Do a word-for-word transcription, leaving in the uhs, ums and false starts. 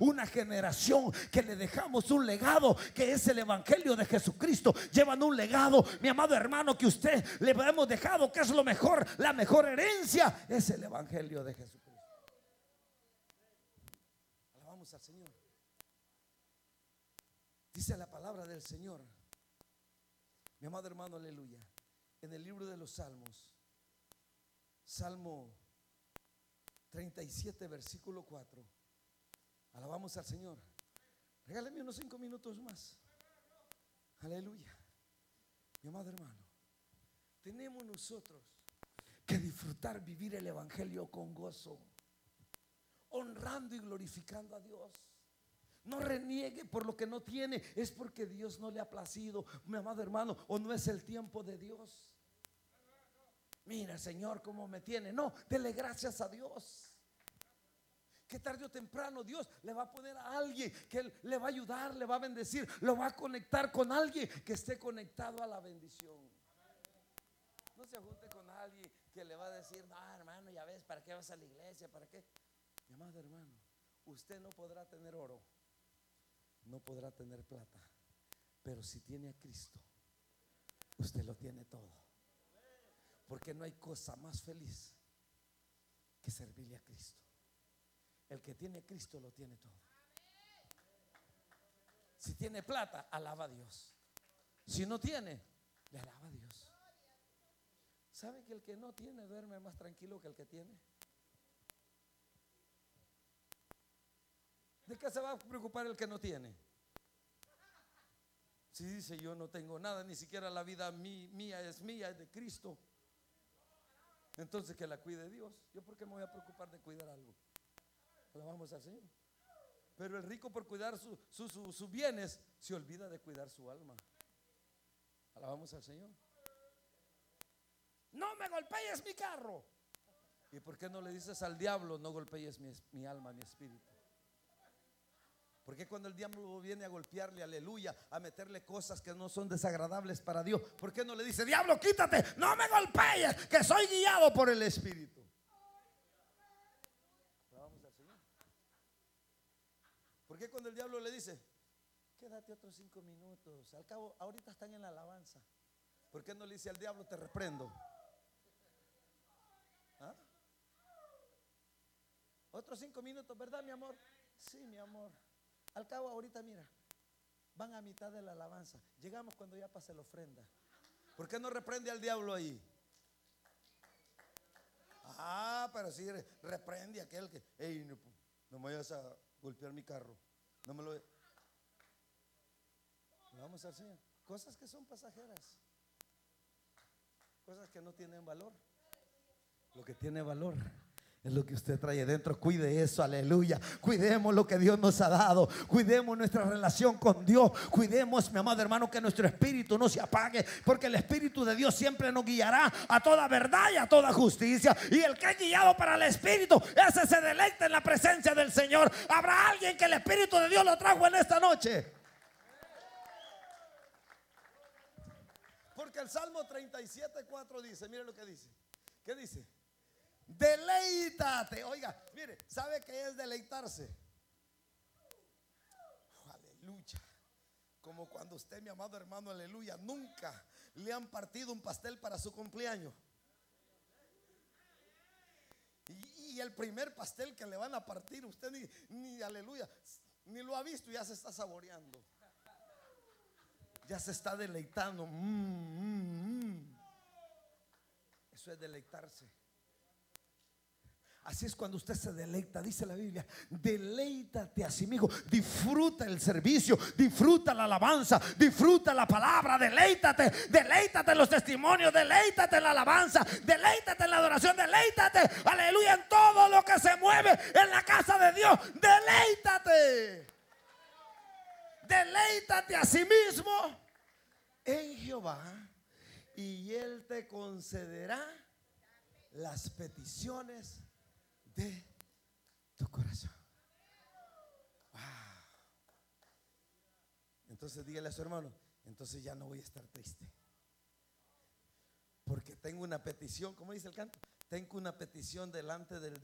Una generación que le dejamos un legado, que es el evangelio de Jesucristo. Llevan un legado, mi amado hermano, que usted le hemos dejado, que es lo mejor, la mejor herencia, es el evangelio de Jesucristo. Alabamos al Señor. Dice la palabra del Señor, mi amado hermano, aleluya, en el libro de los Salmos, Salmo treinta y siete, versículo cuatro. Alabamos al Señor. Regáleme unos cinco minutos más. Aleluya. Mi amado hermano, tenemos nosotros que disfrutar, vivir el evangelio con gozo, honrando y glorificando a Dios. No reniegue por lo que no tiene. Es porque Dios no le ha placido, mi amado hermano, o no es el tiempo de Dios. Mira, Señor, cómo me tiene. No, dele gracias a Dios. Que tarde o temprano Dios le va a poner a alguien que le va a ayudar, le va a bendecir, lo va a conectar con alguien que esté conectado a la bendición. No se junte con alguien que le va a decir: no, hermano, ya ves, ¿para qué vas a la iglesia? ¿Para qué? Mi amado hermano, usted no podrá tener oro, no podrá tener plata, pero si tiene a Cristo, usted lo tiene todo. Porque no hay cosa más feliz que servirle a Cristo. El que tiene a Cristo lo tiene todo. Si tiene plata, alaba a Dios. Si no tiene, le alaba a Dios. ¿Sabe que el que no tiene duerme más tranquilo que el que tiene? ¿De qué se va a preocupar el que no tiene? Si dice: yo no tengo nada, ni siquiera la vida mí, mía es mía, es de Cristo. Entonces que la cuide Dios. ¿Yo por qué me voy a preocupar de cuidar algo? Alabamos al Señor. Pero el rico, por cuidar sus su, su, su bienes, se olvida de cuidar su alma. Alabamos al Señor. No me golpees mi carro. ¿Y por qué no le dices al diablo: no golpees mi, mi alma, mi espíritu? Porque cuando el diablo viene a golpearle, aleluya, a meterle cosas que no son desagradables para Dios, ¿por qué no le dice: diablo, quítate, no me golpees, que soy guiado por el Espíritu? Vamos al Señor. ¿Por qué cuando el diablo le dice: quédate otros cinco minutos, al cabo ahorita están en la alabanza? ¿Por qué no le dice al diablo: te reprendo? ¿Ah? Otros cinco minutos, ¿verdad, mi amor? Sí, mi amor. Al cabo ahorita, mira, van a mitad de la alabanza. Llegamos cuando ya pase la ofrenda. ¿Por qué no reprende al diablo ahí? Ah, pero sí reprende a aquel que: hey, no, no me vayas a golpear mi carro. No me lo. Vamos al Señor. Cosas que son pasajeras, cosas que no tienen valor. Lo que tiene valor es lo que usted trae dentro. Cuide eso, aleluya. Cuidemos lo que Dios nos ha dado. Cuidemos nuestra relación con Dios. Cuidemos, mi amado hermano, que nuestro espíritu no se apague, porque el Espíritu de Dios siempre nos guiará a toda verdad y a toda justicia. Y el que es guiado para el Espíritu, ese se deleita en la presencia del Señor. ¿Habrá alguien que el Espíritu de Dios lo trajo en esta noche? Porque el Salmo treinta y siete, cuatro dice, mire lo que dice. ¿Qué dice? Deleítate. Oiga, mire, ¿sabe qué es deleitarse? Oh, aleluya. Como cuando usted, mi amado hermano, aleluya, nunca le han partido un pastel para su cumpleaños. Y, y el primer pastel que le van a partir, usted ni, ni, aleluya, ni lo ha visto y ya se está saboreando. Ya se está deleitando. Mm, mm, mm. Eso es deleitarse. Así es cuando usted se deleita, dice la Biblia: deleítate a sí mismo, disfruta el servicio, disfruta la alabanza, disfruta la palabra, deleítate, deleítate en los testimonios, deleítate en la alabanza, deleítate en la adoración, deleítate, aleluya, en todo lo que se mueve en la casa de Dios, deleítate, deleítate a sí mismo en Jehová y Él te concederá las peticiones de tu corazón. Wow. Entonces dígale a su hermano: entonces ya no voy a estar triste, porque tengo una petición, como dice el canto, tengo una petición delante del